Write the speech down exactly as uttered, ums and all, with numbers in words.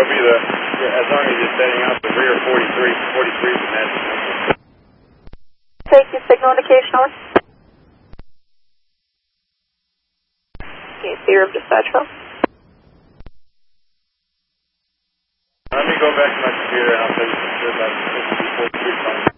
that'll be the, as long as you're setting up the rear forty-three, forty-three is the magic number. Take your signal indication on. Okay, zero dispatch phone. Let me go back to my computer and I'll tell you for sure about the forty-three phone.